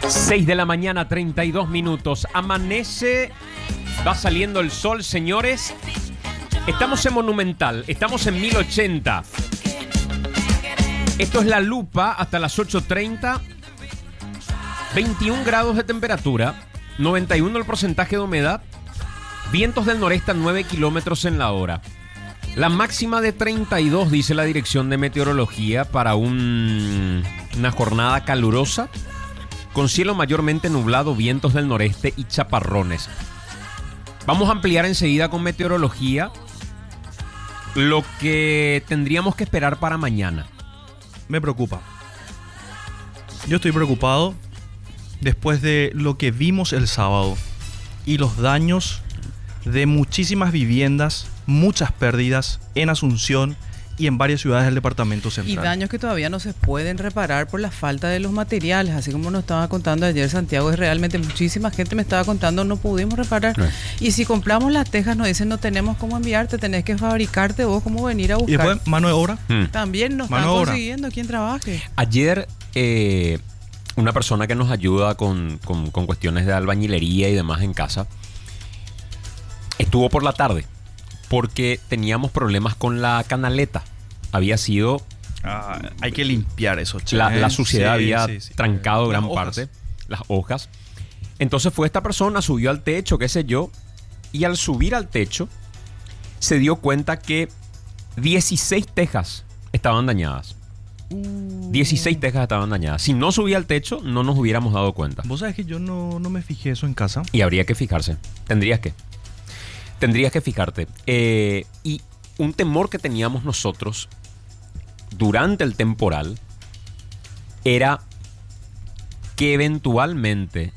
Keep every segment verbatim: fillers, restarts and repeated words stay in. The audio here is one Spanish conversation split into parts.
seis de la mañana, treinta y dos minutos. Amanece, va saliendo el sol, señores. Estamos en Monumental, estamos en mil ochenta. Esto es La Lupa hasta las ocho treinta. veintiún grados de temperatura, noventa y uno el porcentaje de humedad, vientos del noreste a nueve kilómetros en la hora. La máxima de treinta y dos, dice la Dirección de Meteorología, para un, una jornada calurosa, con cielo mayormente nublado, vientos del noreste y chaparrones. Vamos a ampliar enseguida con meteorología lo que tendríamos que esperar para mañana. Me preocupa. Yo estoy preocupado después de lo que vimos el sábado y los daños de muchísimas viviendas, muchas pérdidas en Asunción y en varias ciudades del departamento central. Y daños que todavía no se pueden reparar por la falta de los materiales, así como nos estaba contando ayer Santiago. Es realmente muchísima gente me estaba contando, no pudimos reparar. Sí. Y si compramos las tejas, nos dicen no tenemos cómo enviarte, tenés que fabricarte vos, cómo venir a buscar. Y después, mano de obra. Hmm. También nos mano están consiguiendo quien trabaje. Ayer, eh, una persona que nos ayuda con, con, con cuestiones de albañilería y demás en casa, estuvo por la tarde porque teníamos problemas con la canaleta. Había sido... Ah, hay que limpiar eso. La, la suciedad sí, había sí, sí. trancado gran Las parte. Las hojas. Entonces fue esta persona, subió al techo, qué sé yo, y al subir al techo se dio cuenta que dieciséis tejas estaban dañadas. Uh. dieciséis tejas estaban dañadas. Si no subía al techo, no nos hubiéramos dado cuenta. Vos sabés que yo no, no me fijé eso en casa. Y habría que fijarse. Tendrías que. Tendrías que fijarte. Eh, y un temor que teníamos nosotros durante el temporal era que eventualmente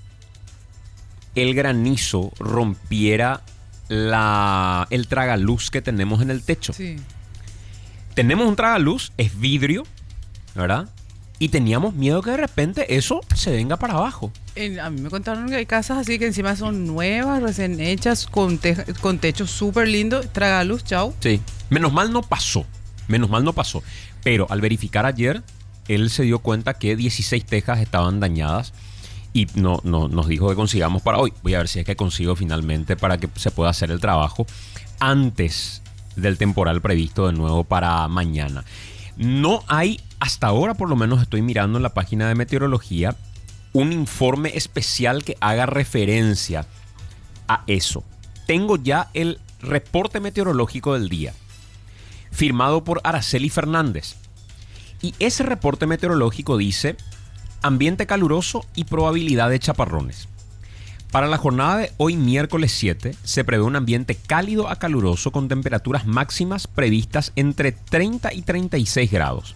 el granizo rompiera la, el tragaluz que tenemos en el techo. Sí. Tenemos un tragaluz, es vidrio, ¿verdad? Y teníamos miedo que de repente eso se venga para abajo. Eh, a mí me contaron que hay casas así que encima son nuevas, recién hechas, con, te con techos súper lindos, tragaluz, chau. Sí, menos mal no pasó, menos mal no pasó. Pero al verificar ayer, él se dio cuenta que dieciséis tejas estaban dañadas y no, no, nos dijo que consigamos para hoy. Voy a ver si es que consigo finalmente para que se pueda hacer el trabajo antes del temporal previsto de nuevo para mañana. No hay, hasta ahora por lo menos estoy mirando en la página de meteorología, un informe especial que haga referencia a eso. Tengo ya el reporte meteorológico del día, firmado por Araceli Fernández. Y ese reporte meteorológico dice: ambiente caluroso y probabilidad de chaparrones. Para la jornada de hoy, miércoles siete, se prevé un ambiente cálido a caluroso con temperaturas máximas previstas entre treinta y treinta y seis grados.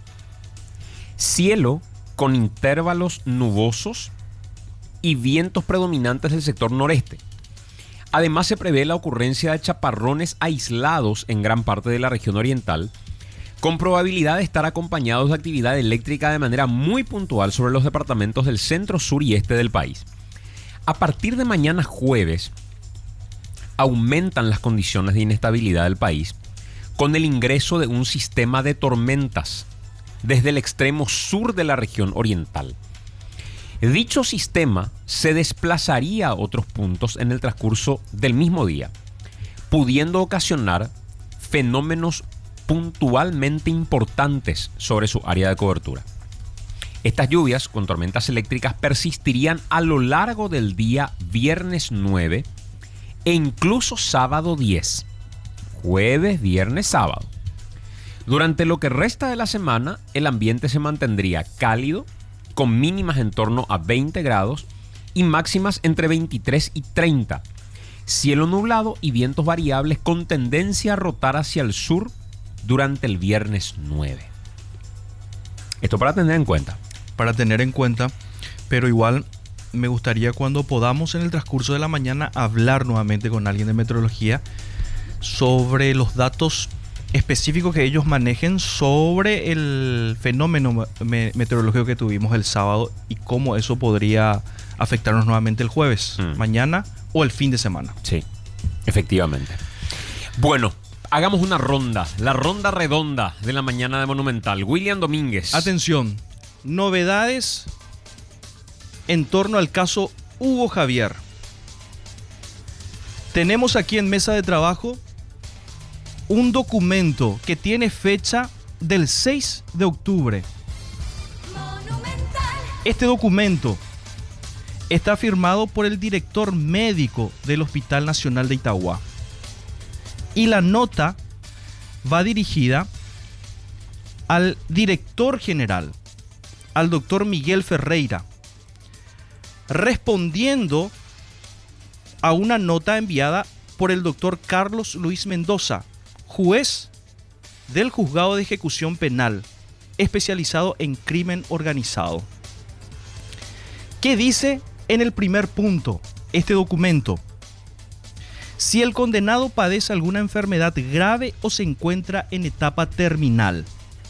Cielo con intervalos nubosos y vientos predominantes del sector noreste. Además, se prevé la ocurrencia de chaparrones aislados en gran parte de la región oriental, con probabilidad de estar acompañados de actividad eléctrica de manera muy puntual sobre los departamentos del centro, sur y este del país. A partir de mañana jueves, aumentan las condiciones de inestabilidad del país con el ingreso de un sistema de tormentas desde el extremo sur de la región oriental. Dicho sistema se desplazaría a otros puntos en el transcurso del mismo día, pudiendo ocasionar fenómenos puntualmente importantes sobre su área de cobertura. Estas lluvias con tormentas eléctricas persistirían a lo largo del día viernes nueve e incluso sábado diez. Jueves, viernes, sábado. Durante lo que resta de la semana, el ambiente se mantendría cálido, con mínimas en torno a veinte grados y máximas entre veintitrés y treinta. Cielo nublado y vientos variables con tendencia a rotar hacia el sur durante el viernes nueve. Esto para tener en cuenta. Para tener en cuenta, pero igual me gustaría cuando podamos en el transcurso de la mañana hablar nuevamente con alguien de meteorología sobre los datos específicos que ellos manejen sobre el fenómeno me meteorológico que tuvimos el sábado y cómo eso podría afectarnos nuevamente el jueves, mm. mañana o el fin de semana. Sí, efectivamente. Bueno, hagamos una ronda, la ronda redonda de la mañana de Monumental. William Domínguez. Atención, novedades en torno al caso Hugo Javier. Tenemos aquí en mesa de trabajo un documento que tiene fecha del seis de octubre. Este documento está firmado por el director médico del Hospital Nacional de Itagua. Y la nota va dirigida al director general, al doctor Miguel Ferreira, respondiendo a una nota enviada por el doctor Carlos Luis Mendoza, juez del Juzgado de Ejecución Penal, especializado en crimen organizado. ¿Qué dice en el primer punto este documento? Si el condenado padece alguna enfermedad grave o se encuentra en etapa terminal.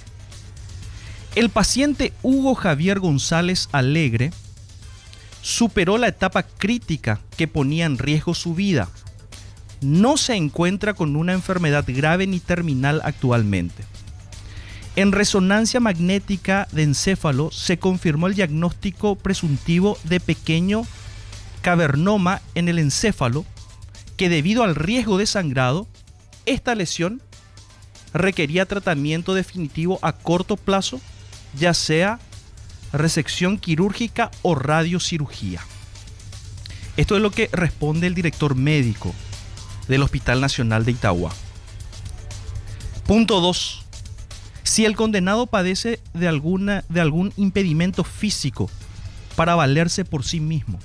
El paciente Hugo Javier González Alegre superó la etapa crítica que ponía en riesgo su vida. No se encuentra con una enfermedad grave ni terminal actualmente. En resonancia magnética de encéfalo se confirmó el diagnóstico presuntivo de pequeño cavernoma en el encéfalo, que debido al riesgo de sangrado, esta lesión requería tratamiento definitivo a corto plazo, ya sea resección quirúrgica o radiocirugía. Esto es lo que responde el director médico del Hospital Nacional de Itagua. Punto dos. Si el condenado padece de, alguna, de algún impedimento físico para valerse por sí mismo.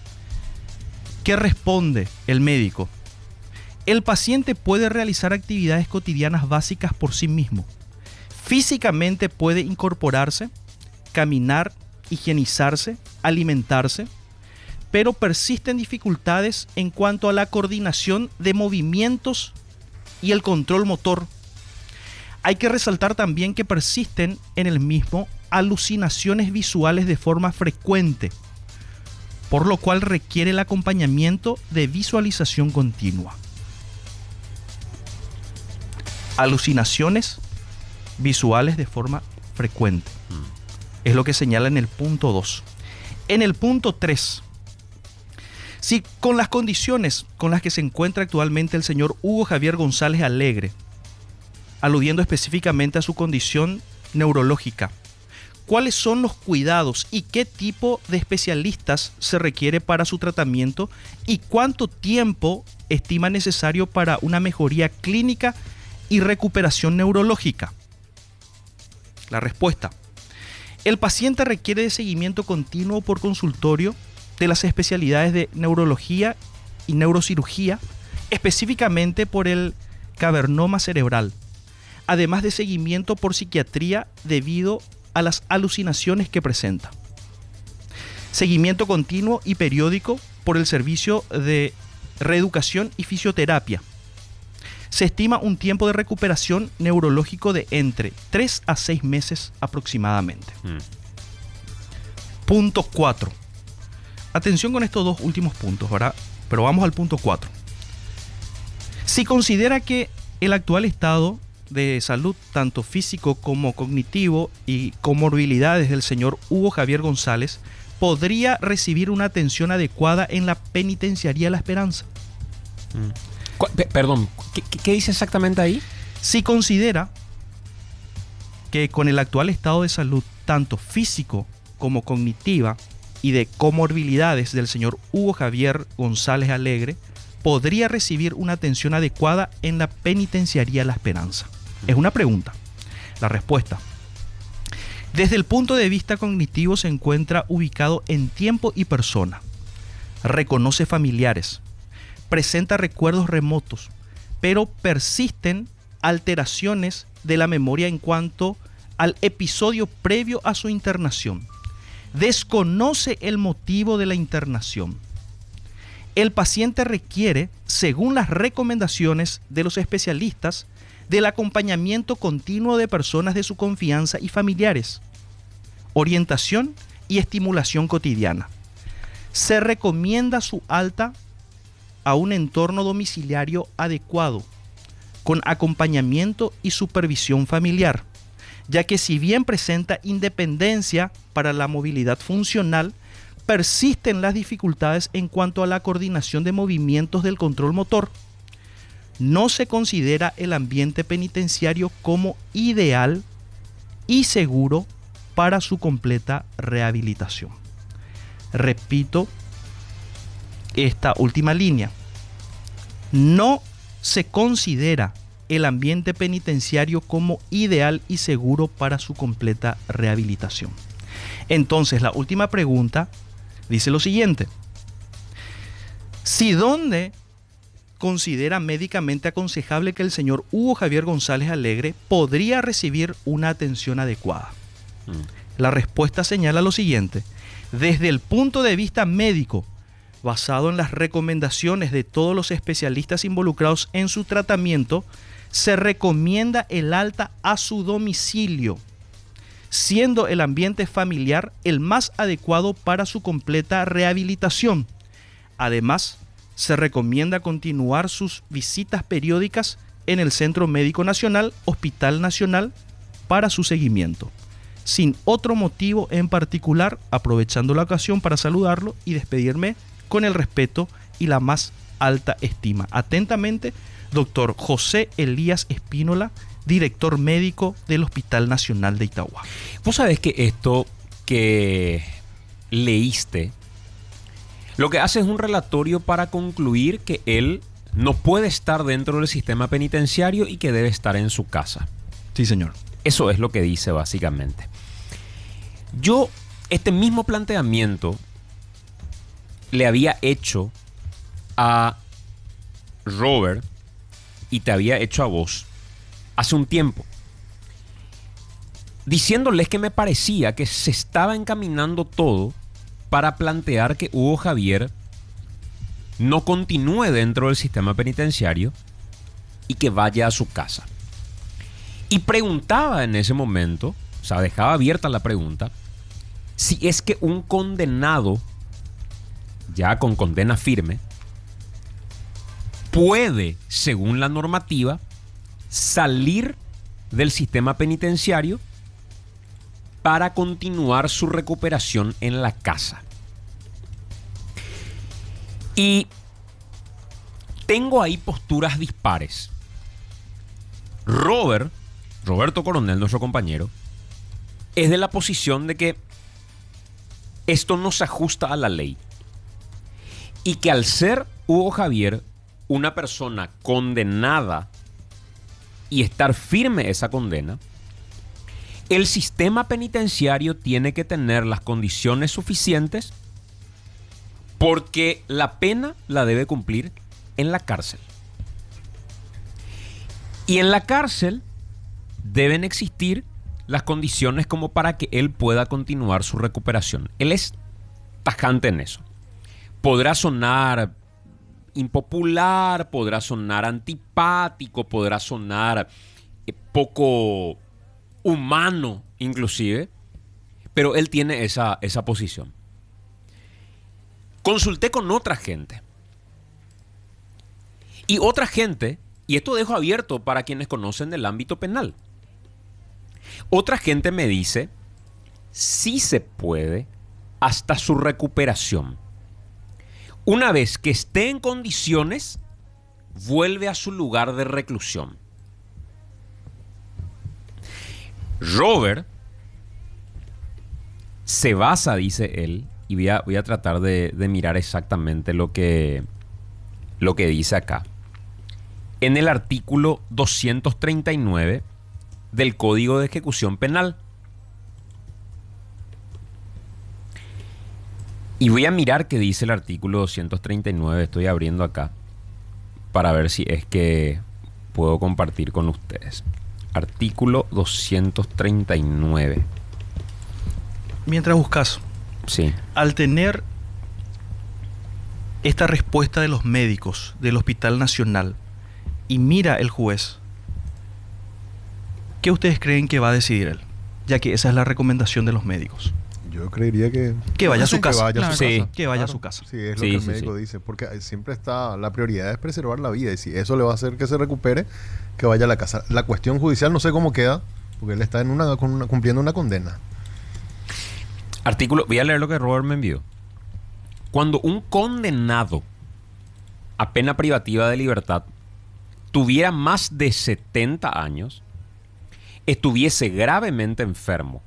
¿Qué responde el médico? El paciente puede realizar actividades cotidianas básicas por sí mismo. Físicamente puede incorporarse, caminar, higienizarse, alimentarse, pero persisten dificultades en cuanto a la coordinación de movimientos y el control motor. Hay que resaltar también que persisten en el mismo alucinaciones visuales de forma frecuente, por lo cual requiere el acompañamiento de visualización continua. Alucinaciones visuales de forma frecuente. Es lo que señala en el punto dos. En el punto tres, si con las condiciones con las que se encuentra actualmente el señor Hugo Javier González Alegre, aludiendo específicamente a su condición neurológica, ¿cuáles son los cuidados y qué tipo de especialistas se requiere para su tratamiento y cuánto tiempo estima necesario para una mejoría clínica y recuperación neurológica? La respuesta: el paciente requiere de seguimiento continuo por consultorio de las especialidades de neurología y neurocirugía, específicamente por el cavernoma cerebral, además de seguimiento por psiquiatría debido a las alucinaciones que presenta. Seguimiento continuo y periódico por el servicio de reeducación y fisioterapia. Se estima un tiempo de recuperación neurológico de entre tres a seis meses aproximadamente. Mm. Punto cuatro. Atención con estos dos últimos puntos, ¿verdad? Pero vamos al punto cuatro. Si considera que el actual estado de salud, tanto físico como cognitivo, y comorbilidades del señor Hugo Javier González, podría recibir una atención adecuada en la penitenciaría La Esperanza. Mm. Perdón, ¿qué, ¿qué dice exactamente ahí? Si considera que con el actual estado de salud, tanto físico como cognitiva, y de comorbilidades del señor Hugo Javier González Alegre, podría recibir una atención adecuada en la penitenciaría La Esperanza. Es una pregunta. La respuesta: desde el punto de vista cognitivo se encuentra ubicado en tiempo y persona. Reconoce familiares. Presenta recuerdos remotos, pero persisten alteraciones de la memoria en cuanto al episodio previo a su internación. Desconoce el motivo de la internación. El paciente requiere, según las recomendaciones de los especialistas, del acompañamiento continuo de personas de su confianza y familiares, orientación y estimulación cotidiana. Se recomienda su alta a un entorno domiciliario adecuado, con acompañamiento y supervisión familiar, ya que si bien presenta independencia para la movilidad funcional, persisten las dificultades en cuanto a la coordinación de movimientos del control motor, no se considera el ambiente penitenciario como ideal y seguro para su completa rehabilitación. Repito esta última línea. No se considera el ambiente penitenciario como ideal y seguro para su completa rehabilitación. Entonces, la última pregunta dice lo siguiente: si dónde considera médicamente aconsejable que el señor Hugo Javier González Alegre podría recibir una atención adecuada. Mm. La respuesta señala lo siguiente: desde el punto de vista médico, basado en las recomendaciones de todos los especialistas involucrados en su tratamiento, se recomienda el alta a su domicilio, siendo el ambiente familiar el más adecuado para su completa rehabilitación. Además, se recomienda continuar sus visitas periódicas en el Centro Médico Nacional, Hospital Nacional, para su seguimiento. Sin otro motivo en particular, aprovechando la ocasión para saludarlo y despedirme con el respeto y la más alta estima. Atentamente, doctor José Elías Espínola, director médico del Hospital Nacional de Itagua. Vos sabés que esto que leíste, lo que hace es un relatorio para concluir que él no puede estar dentro del sistema penitenciario y que debe estar en su casa. Sí, señor. Eso es lo que dice básicamente. Yo, este mismo planteamiento le había hecho a Robert y te había hecho a vos hace un tiempo, diciéndoles que me parecía que se estaba encaminando todo para plantear que Hugo Javier no continúe dentro del sistema penitenciario y que vaya a su casa. Y preguntaba en ese momento, o sea, dejaba abierta la pregunta, si es que un condenado, ya con condena firme, puede, según la normativa, salir del sistema penitenciario para continuar su recuperación en la casa. Y tengo ahí posturas dispares. Robert, Roberto Coronel, nuestro compañero, es de la posición de que esto no se ajusta a la ley y que al ser Hugo Javier una persona condenada y estar firme esa condena, el sistema penitenciario tiene que tener las condiciones suficientes porque la pena la debe cumplir en la cárcel. Y en la cárcel deben existir las condiciones como para que él pueda continuar su recuperación. Él es tajante en eso. Podrá sonar impopular, podrá sonar antipático, podrá sonar eh, poco humano inclusive, pero él tiene esa, esa posición. Consulté con otra gente. Y otra gente, y esto dejo abierto para quienes conocen del ámbito penal. Otra gente me dice, sí se puede hasta su recuperación. Una vez que esté en condiciones, vuelve a su lugar de reclusión. Robert se basa, dice él, y voy a, voy a tratar de, de mirar exactamente lo que, lo que dice acá, en el artículo doscientos treinta y nueve del Código de Ejecución Penal. Y voy a mirar qué dice el artículo doscientos treinta y nueve. Estoy abriendo acá para ver si es que puedo compartir con ustedes. Artículo doscientos treinta y nueve. Mientras buscas, sí. Al tener esta respuesta de los médicos del Hospital Nacional y mira el juez, ¿qué ustedes creen que va a decidir él? Ya que esa es la recomendación de los médicos. Yo creería que... Que vaya a su casa. Que vaya a su Sí. casa. Que vaya Claro. a su casa. Sí, es lo Sí, que el sí, médico sí. dice. Porque siempre está... La prioridad es preservar la vida. Y si eso le va a hacer que se recupere, que vaya a la casa. La cuestión judicial no sé cómo queda, porque él está en una, con una- cumpliendo una condena. Artículo, voy a leer lo que Robert me envió. Cuando un condenado a pena privativa de libertad tuviera más de setenta años, estuviese gravemente enfermo,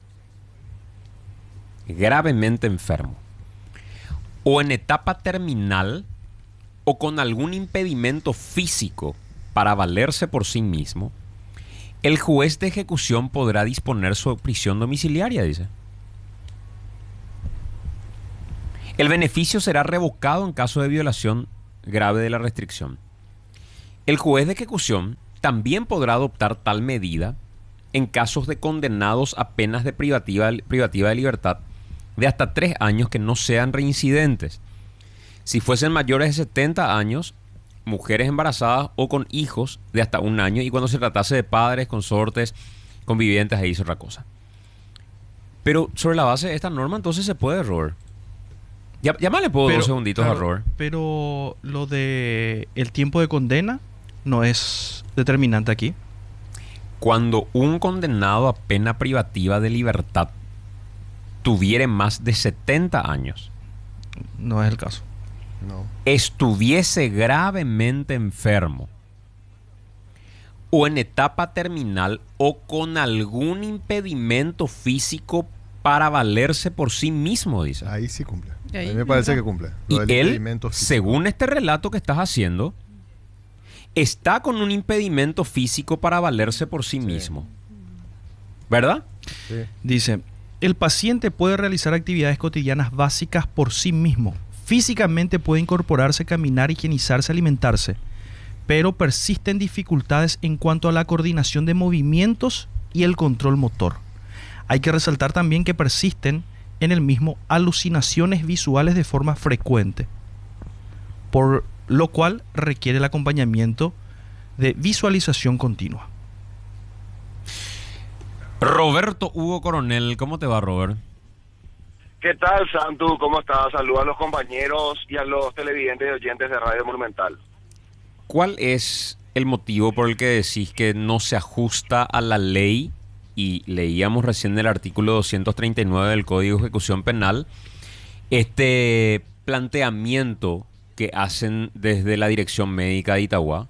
gravemente enfermo, o en etapa terminal, o con algún impedimento físico para valerse por sí mismo, el juez de ejecución podrá disponer su prisión domiciliaria, dice. El beneficio será revocado en caso de violación grave de la restricción. El juez de ejecución también podrá adoptar tal medida en casos de condenados a penas de privativa, privativa de libertad de hasta tres años que no sean reincidentes. Si fuesen mayores de setenta años, mujeres embarazadas o con hijos de hasta un año, y cuando se tratase de padres, consortes, convivientes, ahí es otra cosa. Pero sobre la base de esta norma, entonces se puede, Robert. Ya, ya más le puedo Pero, dos segunditos claro, a Robert. Pero lo de el tiempo de condena no es determinante aquí. Cuando un condenado a pena privativa de libertad tuviere más de setenta años, No es el caso. No. estuviese gravemente enfermo, o en etapa terminal, o con algún impedimento físico para valerse por sí mismo, dice. Ahí sí cumple. Y A ahí mí me parece entra. que cumple. Y Lo del él, impedimento físico. según este relato que estás haciendo, está con un impedimento físico para valerse por sí, Sí. mismo. ¿Verdad? Sí. Dice, el paciente puede realizar actividades cotidianas básicas por sí mismo. Físicamente puede incorporarse, caminar, higienizarse, alimentarse, pero persisten dificultades en cuanto a la coordinación de movimientos y el control motor. Hay que resaltar también que persisten en el mismo alucinaciones visuales de forma frecuente, por lo cual requiere el acompañamiento de visualización continua. Roberto Hugo Coronel, ¿cómo te va, Robert? ¿Qué tal, Santu? ¿Cómo estás? Saludos a los compañeros y a los televidentes y oyentes de Radio Monumental. ¿Cuál es el motivo por el que decís que no se ajusta a la ley? Y leíamos recién el artículo doscientos treinta y nueve del Código de Ejecución Penal, este planteamiento que hacen desde la Dirección Médica de Itagua.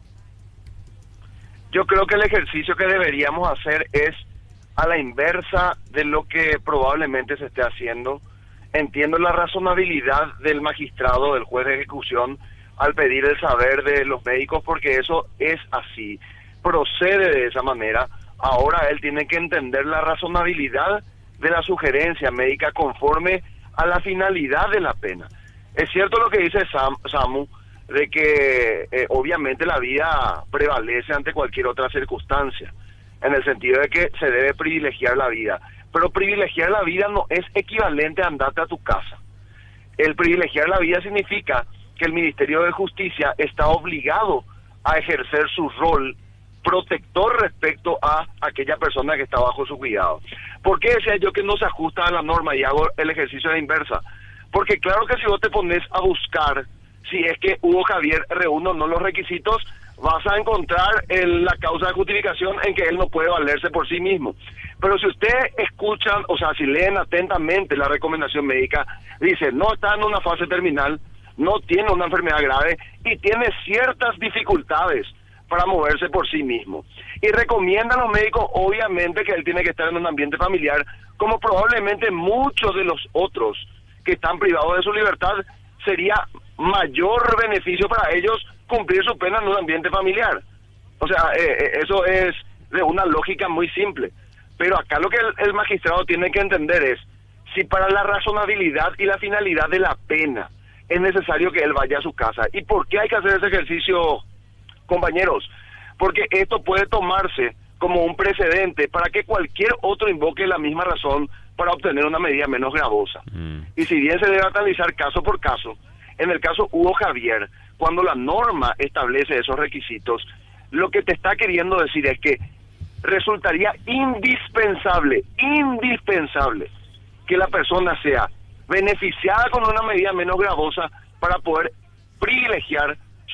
Yo creo que el ejercicio que deberíamos hacer es a la inversa de lo que probablemente se esté haciendo. Entiendo la razonabilidad del magistrado, del juez de ejecución, al pedir el saber de los médicos, porque eso es así, procede de esa manera. Ahora él tiene que entender la razonabilidad de la sugerencia médica conforme a la finalidad de la pena. Es cierto lo que dice Sam, Samu, de que eh, obviamente la vida prevalece ante cualquier otra circunstancia, en el sentido de que se debe privilegiar la vida. Pero privilegiar la vida no es equivalente a andarte a tu casa. El privilegiar la vida significa que el Ministerio de Justicia está obligado a ejercer su rol protector respecto a aquella persona que está bajo su cuidado. ¿Por qué decía yo que no se ajusta a la norma y hago el ejercicio de inversa? Porque claro que si vos te pones a buscar si es que Hugo Javier reúne o no los requisitos, vas a encontrar el, la causa de justificación en que él no puede valerse por sí mismo. Pero si ustedes escuchan, o sea, si leen atentamente la recomendación médica, dice, no está en una fase terminal, no tiene una enfermedad grave y tiene ciertas dificultades para moverse por sí mismo. Y recomiendan los médicos, obviamente, que él tiene que estar en un ambiente familiar, como probablemente muchos de los otros que están privados de su libertad, sería mayor beneficio para ellos cumplir su pena en un ambiente familiar. O sea, eh, eso es de una lógica muy simple. Pero acá lo que el, el magistrado tiene que entender es, si para la razonabilidad y la finalidad de la pena es necesario que él vaya a su casa. ¿Y por qué hay que hacer ese ejercicio, compañeros? Porque esto puede tomarse como un precedente para que cualquier otro invoque la misma razón para obtener una medida menos gravosa. Mm. Y si bien se debe analizar caso por caso, en el caso Hugo Javier, cuando la norma establece esos requisitos, lo que te está queriendo decir es que resultaría indispensable, indispensable, que la persona sea beneficiada con una medida menos gravosa para poder privilegiar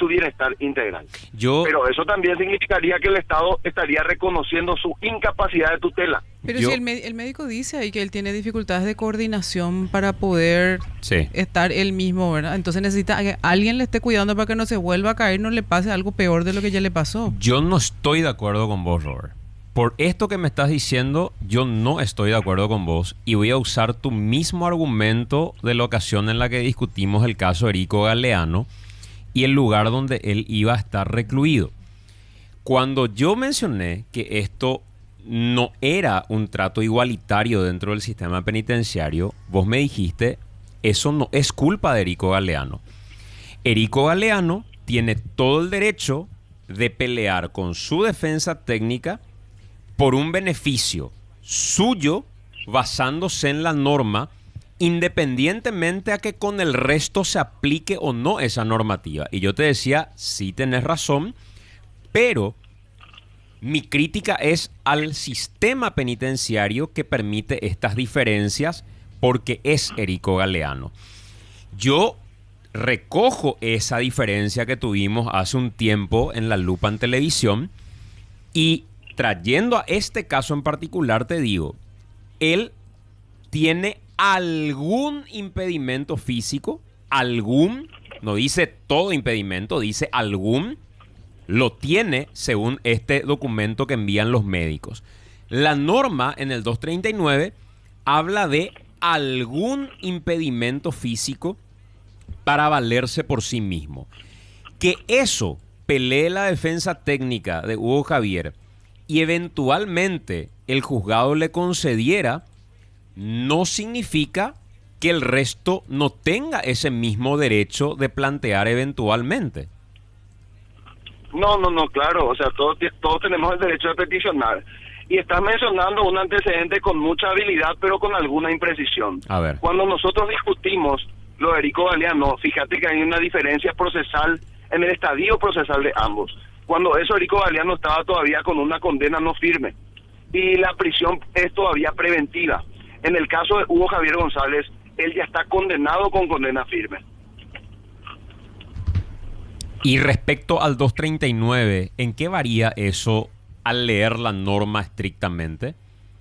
su bienestar integral. Yo, Pero eso también significaría que el Estado estaría reconociendo su incapacidad de tutela. Pero Yo- si el, me- el médico dice ahí que él tiene dificultades de coordinación para poder sí. estar él mismo, ¿verdad? Entonces necesita que alguien le esté cuidando para que no se vuelva a caer, no le pase algo peor de lo que ya le pasó. Yo no estoy de acuerdo con vos, Robert. Por esto que me estás diciendo, yo no estoy de acuerdo con vos y voy a usar tu mismo argumento de la ocasión en la que discutimos el caso de Erico Galeano y el lugar donde él iba a estar recluido. Cuando yo mencioné que esto no era un trato igualitario dentro del sistema penitenciario, vos me dijiste, eso no es culpa de Erico Galeano. Erico Galeano tiene todo el derecho de pelear con su defensa técnica por un beneficio suyo basándose en la norma, independientemente a que con el resto se aplique o no esa normativa. Y yo te decía, sí tenés razón, pero mi crítica es al sistema penitenciario que permite estas diferencias porque es Erico Galeano. Yo recojo esa diferencia que tuvimos hace un tiempo en La Lupa en televisión y trayendo a este caso en particular te digo, él tiene algún impedimento físico, algún, no dice todo impedimento, dice algún, lo tiene según este documento que envían los médicos. La norma en el doscientos treinta y nueve habla de algún impedimento físico para valerse por sí mismo. Que eso pelee la defensa técnica de Hugo Javier y eventualmente el juzgado le concediera, no significa que el resto no tenga ese mismo derecho de plantear eventualmente. No, no, no, claro, o sea, todos, todos tenemos el derecho de peticionar. Y estás mencionando un antecedente con mucha habilidad, pero con alguna imprecisión. A ver. Cuando nosotros discutimos lo de Erico Galeano, fíjate que hay una diferencia procesal en el estadio procesal de ambos. Cuando eso, Erico Galeano estaba todavía con una condena no firme y la prisión es todavía preventiva. En el caso de Hugo Javier González, él ya está condenado con condena firme. Y respecto al doscientos treinta y nueve, ¿en qué varía eso al leer la norma estrictamente?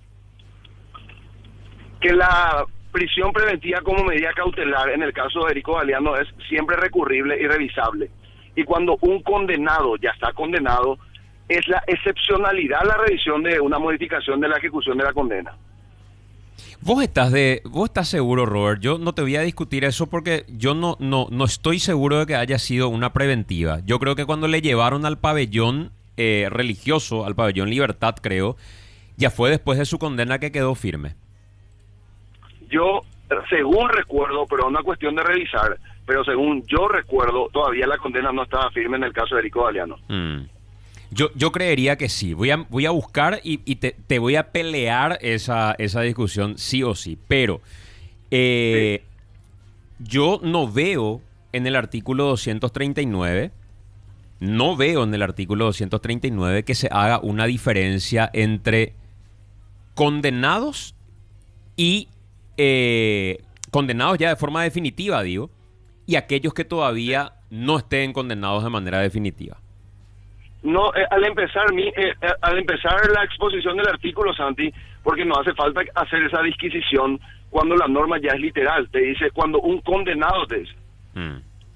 Que la prisión preventiva como medida cautelar en el caso de Erico Galeano es siempre recurrible y revisable. Y cuando un condenado ya está condenado, es la excepcionalidad la revisión de una modificación de la ejecución de la condena. Vos estás de, vos estás seguro, Robert. Yo no te voy a discutir eso porque yo no, no, no estoy seguro de que haya sido una preventiva. Yo creo que cuando le llevaron al pabellón eh, religioso, al pabellón Libertad, creo, ya fue después de su condena que quedó firme. Yo, según recuerdo, pero es una cuestión de revisar, pero según yo recuerdo, todavía la condena no estaba firme en el caso de Erico Galeano. Mm. Yo, yo creería que sí. Voy a, voy a buscar y, y te, te voy a pelear esa, esa discusión sí o sí. Pero eh, sí. Yo no veo en el artículo doscientos treinta y nueve, no veo en el artículo doscientos treinta y nueve que se haga una diferencia entre condenados y eh, condenados ya de forma definitiva, digo, y aquellos que todavía no estén condenados de manera definitiva. No, eh, al empezar mi, eh, eh, al empezar la exposición del artículo, Santi, porque no hace falta hacer esa disquisición cuando la norma ya es literal, te dice cuando un condenado te dice. Mm.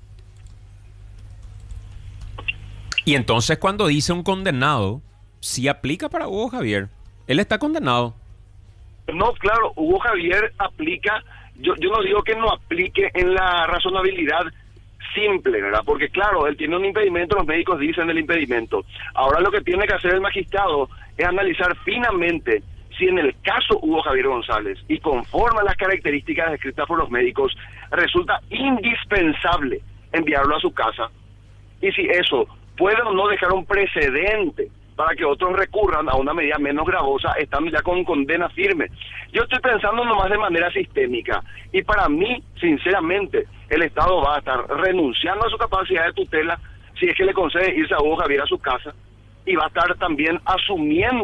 Y entonces cuando dice un condenado, sí aplica para Hugo Javier. Él está condenado. No, claro, Hugo Javier aplica, yo, yo no digo que no aplique en la razonabilidad simple, ¿verdad? Porque claro, él tiene un impedimento, los médicos dicen el impedimento. Ahora lo que tiene que hacer el magistrado es analizar finamente si en el caso Hugo Javier González y conforme a las características descritas por los médicos, resulta indispensable enviarlo a su casa y si eso puede o no dejar un precedente para que otros recurran a una medida menos gravosa estando ya con condena firme. Yo estoy pensando nomás de manera sistémica y para mí, sinceramente, el Estado va a estar renunciando a su capacidad de tutela si es que le concede irse a Hugo Javier a su casa y va a estar también asumiendo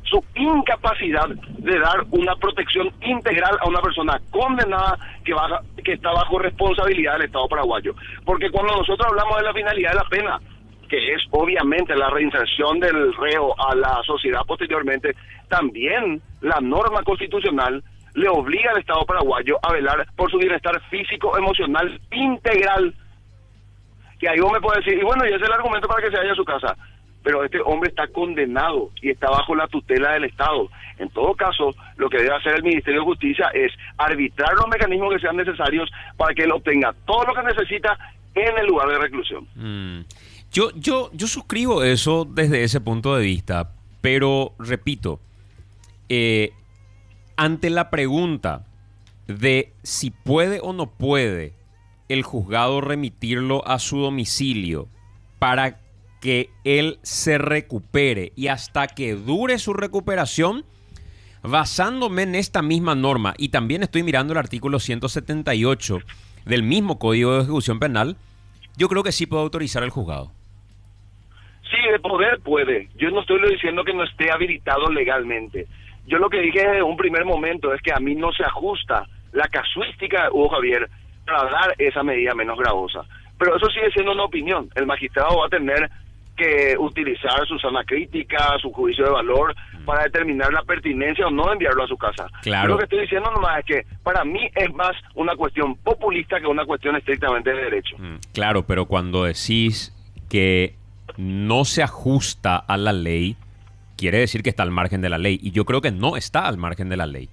su incapacidad de dar una protección integral a una persona condenada que, baja, que está bajo responsabilidad del Estado paraguayo. Porque cuando nosotros hablamos de la finalidad de la pena, que es obviamente la reinserción del reo a la sociedad posteriormente, también la norma constitucional le obliga al Estado paraguayo a velar por su bienestar físico, emocional, integral. Que ahí vos me puedes decir, y bueno, y ese es el argumento para que se vaya a su casa. Pero este hombre está condenado y está bajo la tutela del Estado. En todo caso, lo que debe hacer el Ministerio de Justicia es arbitrar los mecanismos que sean necesarios para que él obtenga todo lo que necesita en el lugar de reclusión. Mm. Yo, yo, yo suscribo eso desde ese punto de vista, pero repito, eh, ante la pregunta de si puede o no puede el juzgado remitirlo a su domicilio para que él se recupere y hasta que dure su recuperación, basándome en esta misma norma, y también estoy mirando el artículo ciento setenta y ocho del mismo Código de Ejecución Penal, yo creo que sí puede autorizar el juzgado. Sí, de poder puede. Yo no estoy diciendo que no esté habilitado legalmente. Yo lo que dije desde un primer momento es que a mí no se ajusta la casuística de Hugo Javier para dar esa medida menos gravosa. Pero eso sigue siendo una opinión. El magistrado va a tener que utilizar su sana crítica, su juicio de valor, para determinar la pertinencia o no de enviarlo a su casa. Claro. Yo lo que estoy diciendo nomás es que para mí es más una cuestión populista que una cuestión estrictamente de derecho. Mm, claro, pero cuando decís que no se ajusta a la ley, quiere decir que está al margen de la ley. Y yo creo que no está al margen de la ley.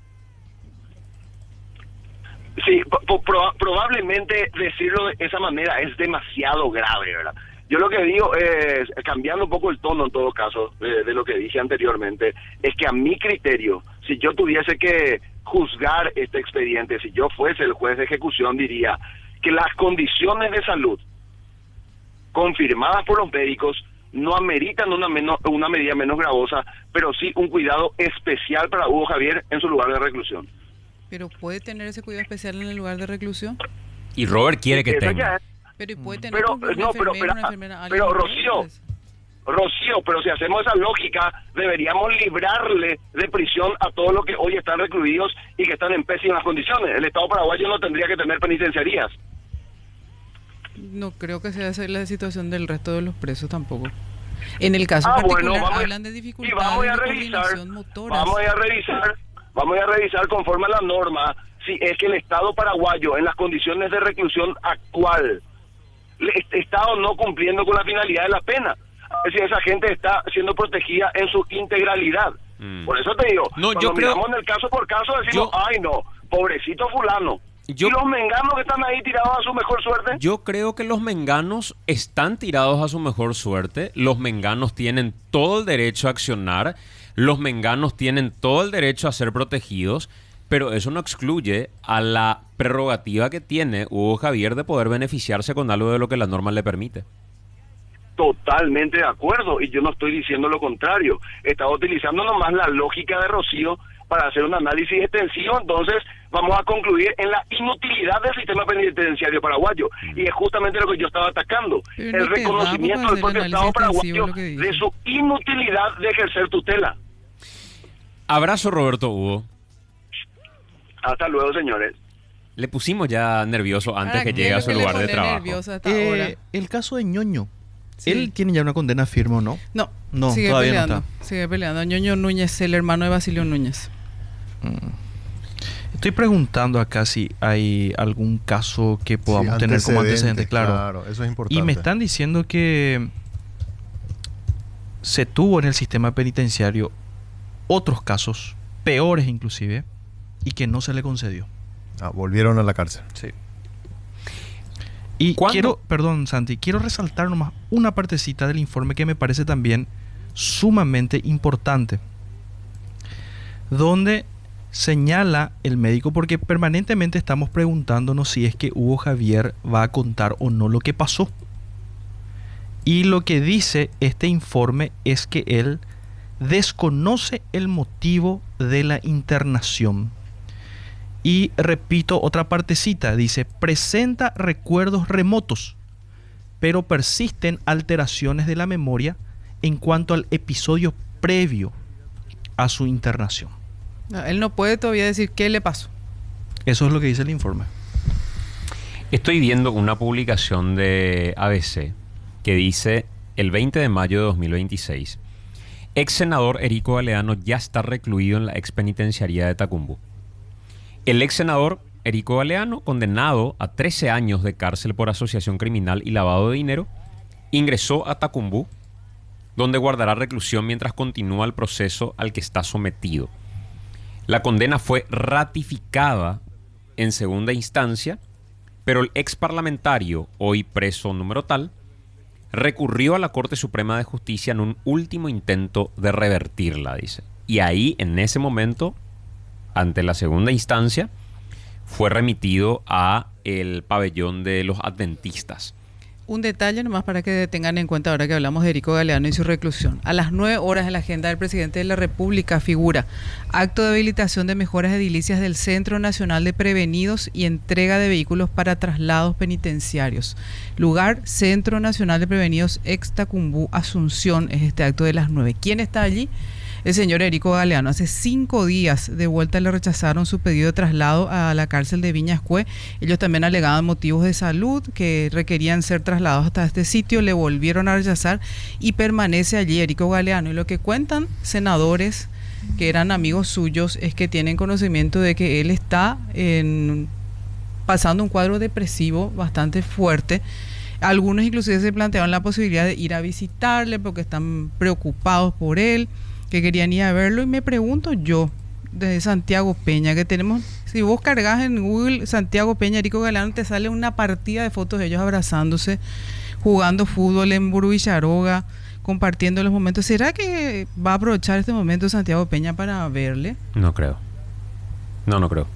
Sí, pro probablemente decirlo de esa manera es demasiado grave, ¿verdad? Yo lo que digo es, cambiando un poco el tono en todo caso, de, de lo que dije anteriormente, es que a mi criterio, si yo tuviese que juzgar este expediente, si yo fuese el juez de ejecución, diría que las condiciones de salud confirmadas por los médicos no ameritan una, menos, una medida menos gravosa, pero sí un cuidado especial para Hugo Javier en su lugar de reclusión. ¿Pero puede tener ese cuidado especial en el lugar de reclusión? Y Robert quiere que Eso tenga. ya es. Pero ¿y puede tener Pero, un no, enfermero, pero, pero, una enfermera, pero alguien Rocío, más? Rocío, pero si hacemos esa lógica, deberíamos librarle de prisión a todos los que hoy están recluidos y que están en pésimas condiciones. El Estado paraguayo no tendría que tener penitenciarías. No creo que sea esa la situación del resto de los presos tampoco. En el caso Ah, particular bueno, vamos, hablan de y dificultades vamos a de revisar, coordinación motoras. vamos a revisar, vamos a revisar conforme a la norma si es que el Estado paraguayo en las condiciones de reclusión actual le- está o no cumpliendo con la finalidad de la pena. Es decir, esa gente está siendo protegida en su integralidad. Mm. Por eso te digo, No, cuando yo creo- miramos en el caso por caso decimos, Yo- ay no, pobrecito fulano. Yo- ¿Y los menganos que están ahí tirados a su mejor suerte? Yo creo que los menganos están tirados a su mejor suerte. Los menganos tienen todo el derecho a accionar. Los menganos tienen todo el derecho a ser protegidos. Pero eso no excluye a la prerrogativa que tiene Hugo Javier de poder beneficiarse con algo de lo que la norma le permite. Totalmente de acuerdo, y yo no estoy diciendo lo contrario. Estaba utilizando nomás la lógica de Rocío para hacer un análisis extensivo. Entonces vamos a concluir en la inutilidad del sistema penitenciario paraguayo, y es justamente lo que yo estaba atacando, Pero el no quedamos reconocimiento para del propio hacer el Estado análisis paraguayo extensivo, lo que dije. de su inutilidad de ejercer tutela. Abrazo, Roberto Hugo. Hasta luego, señores. Le pusimos ya nervioso antes Ah, que ¿qué llegue es a lo su que le lugar de pone trabajo. nervioso hasta Eh, ahora? el caso de Ñoño. Sí. ¿Él tiene ya una condena firme o no? No, No, sigue todavía no peleando. está. Sigue peleando. Ñoño Núñez, el hermano de Basilio Núñez. Estoy preguntando acá si hay algún caso que podamos Sí, tener como antecedente, antecedentes, claro. Claro, eso es importante. Y me están diciendo que se tuvo en el sistema penitenciario otros casos, peores inclusive, y que no se le concedió. Ah, volvieron a la cárcel. Sí. Y ¿Cuándo? quiero, perdón Santi, quiero resaltar nomás una partecita del informe que me parece también sumamente importante, donde señala el médico, porque permanentemente estamos preguntándonos si es que Hugo Javier va a contar o no lo que pasó. Y lo que dice este informe es que él desconoce el motivo de la internación. Y repito otra partecita, dice, presenta recuerdos remotos, pero persisten alteraciones de la memoria en cuanto al episodio previo a su internación. No, él no puede todavía decir qué le pasó. Eso es lo que dice el informe. Estoy viendo una publicación de A B C que dice el veinte de mayo de dos mil veintiséis, ex senador Erico Galeano ya está recluido en la ex penitenciaría de Tacumbú. El ex senador Erico Galeano, condenado a trece años de cárcel por asociación criminal y lavado de dinero, ingresó a Tacumbú, donde guardará reclusión mientras continúa el proceso al que está sometido. La condena fue ratificada en segunda instancia, pero el ex parlamentario, hoy preso número tal, recurrió a la Corte Suprema de Justicia en un último intento de revertirla, dice. Y ahí, en ese momento, ante la segunda instancia, fue remitido a el pabellón de los adventistas. Un detalle nomás para que tengan en cuenta ahora que hablamos de Erico Galeano y su reclusión. A las nueve horas en la agenda del presidente de la República figura acto de habilitación de mejoras edilicias del Centro Nacional de Prevenidos y entrega de vehículos para traslados penitenciarios. Lugar, Centro Nacional de Prevenidos, ex Tacumbú, Asunción, es este acto de las nueve. ¿Quién está allí? El señor Erico Galeano. Hace cinco días de vuelta le rechazaron su pedido de traslado a la cárcel de Viña Escué. Ellos también alegaban motivos de salud que requerían ser trasladados hasta este sitio. Le volvieron a rechazar y permanece allí Erico Galeano. Y lo que cuentan senadores que eran amigos suyos es que tienen conocimiento de que él está en, pasando un cuadro depresivo bastante fuerte. Algunos inclusive se planteaban la posibilidad de ir a visitarle porque están preocupados por él, que querían ir a verlo. Y me pregunto yo, desde Santiago Peña, que tenemos, si vos cargas en Google Santiago Peña, Erico Galeano, te sale una partida de fotos de ellos abrazándose, jugando fútbol en Burubicharoga, compartiendo los momentos. ¿Será que va a aprovechar este momento Santiago Peña para verle? No creo. No, no creo.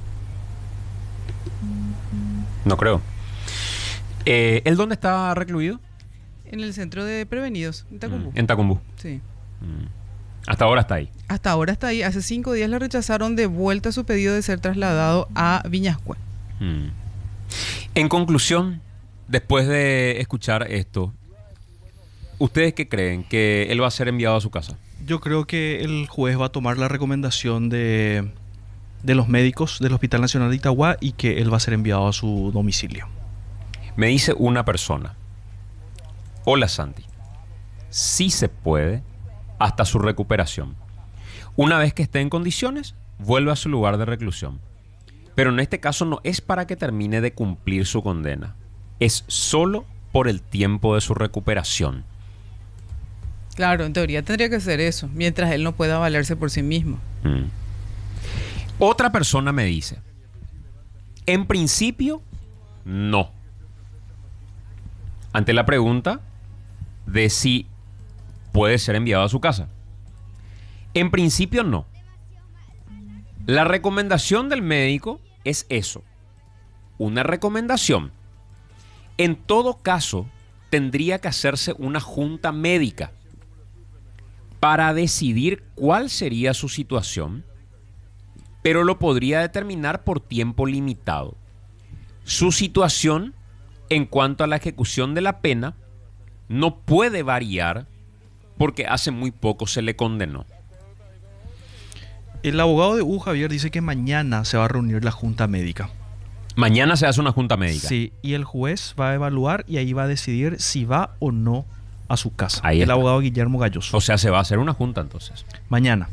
No creo. Eh, ¿Él dónde está recluido? En el centro de prevenidos, en Tacumbú. Mm, en Tacumbú. Sí. Mm. Hasta ahora está ahí. Hasta ahora está ahí. Hace cinco días le rechazaron de vuelta su pedido de ser trasladado a Viñascue. Mm. En conclusión, después de escuchar esto, ¿ustedes qué creen? ¿Que él va a ser enviado a su casa? Yo creo que el juez va a tomar la recomendación de, de los médicos del Hospital Nacional de Itagua y que él va a ser enviado a su domicilio. Me dice una persona: hola Santi, sí se puede hasta su recuperación. Una vez que esté en condiciones, vuelve a su lugar de reclusión. Pero en este caso no es para que termine de cumplir su condena. Es solo por el tiempo de su recuperación. Claro, en teoría tendría que ser eso, mientras él no pueda valerse por sí mismo. Mm. Otra persona me dice: en principio, no. Ante la pregunta de si puede ser enviado a su casa. En principio, no. La recomendación del médico es eso, una recomendación. En todo caso, tendría que hacerse una junta médica para decidir cuál sería su situación, pero lo podría determinar por tiempo limitado. Su situación en cuanto a la ejecución de la pena no puede variar porque hace muy poco se le condenó. El abogado de U, Javier, dice que mañana se va a reunir la junta médica. Mañana se hace una junta médica. Sí, y el juez va a evaluar y ahí va a decidir si va o no a su casa. Ahí el está. abogado Guillermo Galloso. O sea, se va a hacer una junta entonces. Mañana.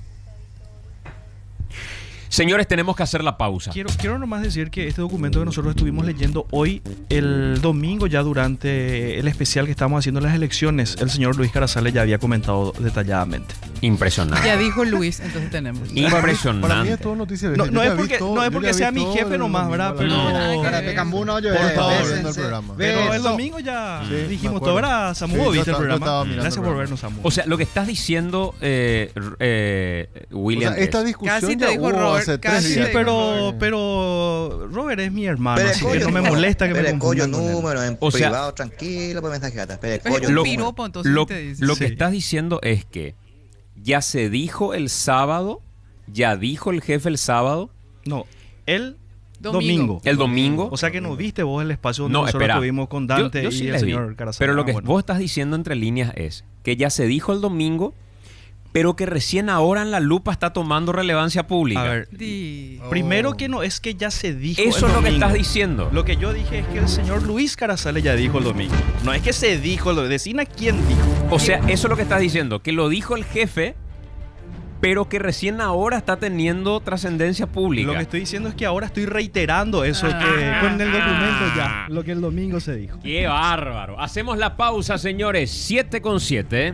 Señores, tenemos que hacer la pausa. Quiero, quiero nomás decir que este documento que nosotros estuvimos leyendo hoy, el domingo ya durante el especial que estamos haciendo las elecciones, el señor Luis Carazales ya había comentado detalladamente. Impresionante. Ya dijo Luis, entonces tenemos. Impresionante. Para mí es todo noticia No, vieja. no Yo es ya vi porque, todo- no es yo porque ya vi sea mi todo jefe el nomás, domingo ¿verdad? a la Pero, No, nada que Para ver. Pecambuno, yo Por favor, bésense, viendo el programa. pero el beso. domingo ya Sí, me dijimos acuerdo. todo, ¿verdad? Samu, Sí, ¿vos yo viste el estaba- yo programa? estaba mirando Gracias el por programa. vernos, Samu. O sea, lo que estás diciendo, eh, eh, O William, sea, esta es- discusión Casi te ya dijo hubo Robert, hace tres casi Sí, te días. dijo pero, pero Robert es mi hermano, Pero así que escollo no me número, molesta que me pero escollo confundan con él. número en O sea- privado, tranquilo, por mensajata. Pero Es escollo un lo, número. piropo, entonces lo- te dice. lo que Sí. estás diciendo es que ya se dijo el sábado, ya dijo el jefe el sábado, No, el Domingo. domingo. el domingo. O sea que no viste vos el espacio donde No, nosotros espera. estuvimos con Yo- Dante yo sí y el les vi. señor Carazales. Pero lo Ah, que bueno. vos estás diciendo entre líneas es que ya se dijo el domingo, pero que recién ahora en la lupa está tomando relevancia pública. A ver, Di. Oh. primero que no es que ya se dijo Eso el es lo que domingo. estás diciendo. Lo que yo dije es que el señor Luis Carazales ya dijo el domingo. No es que se dijo, lo decina quién dijo. O sea, eso es lo que estás diciendo, que lo dijo el jefe, pero que recién ahora está teniendo trascendencia pública. Lo que estoy diciendo es que ahora estoy reiterando eso Ah. que con el documento ya, lo que el domingo se dijo. ¡Qué bárbaro! Hacemos la pausa, señores. siete con siete.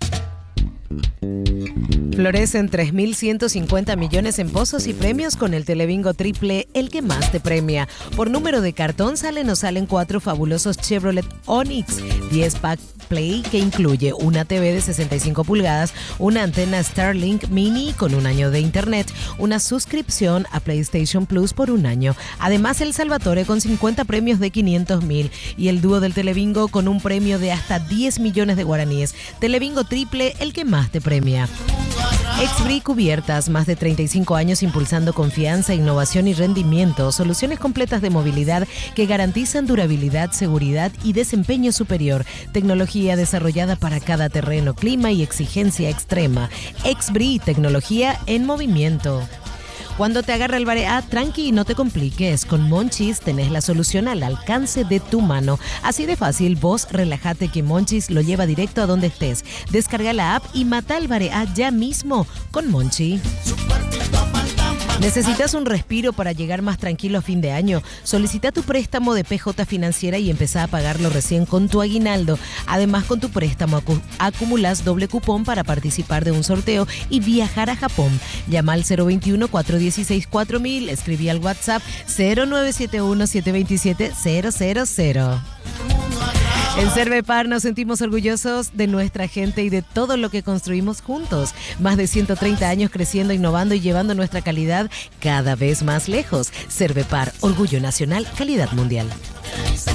Florecen tres mil ciento cincuenta millones en pozos y premios con el Telebingo Triple, el que más te premia. Por número de cartón salen o salen cuatro fabulosos Chevrolet Onix, diez pack Play que incluye una T V de sesenta y cinco pulgadas, una antena Starlink Mini con un año de internet, una suscripción a PlayStation Plus por un año. Además el Salvatore con cincuenta premios de quinientos mil y el dúo del Telebingo con un premio de hasta diez millones de guaraníes. Telebingo Triple, el que más te premia. Exbri Cubiertas, más de treinta y cinco años impulsando confianza, innovación y rendimiento, soluciones completas de movilidad que garantizan durabilidad, seguridad y desempeño superior, tecnología desarrollada para cada terreno, clima y exigencia extrema. Exbri, tecnología en movimiento. Cuando te agarra el Barea, tranqui y no te compliques. Con Monchis tenés la solución al alcance de tu mano. Así de fácil, vos relájate que Monchis lo lleva directo a donde estés. Descarga la app y mata al Barea ya mismo con Monchi. ¿Necesitas un respiro para llegar más tranquilo a fin de año? Solicita tu préstamo de P J Financiera y empezá a pagarlo recién con tu aguinaldo. Además, con tu préstamo acu- acumulas doble cupón para participar de un sorteo y viajar a Japón. Llama al cero veintiuno, cuatrocientos dieciséis, cuatro mil, escribí al WhatsApp cero nueve siete uno, siete dos siete, cero cero cero. En Cervepar nos sentimos orgullosos de nuestra gente y de todo lo que construimos juntos. Más de ciento treinta años creciendo, innovando y llevando nuestra calidad cada vez más lejos. Cervepar, orgullo nacional, calidad mundial.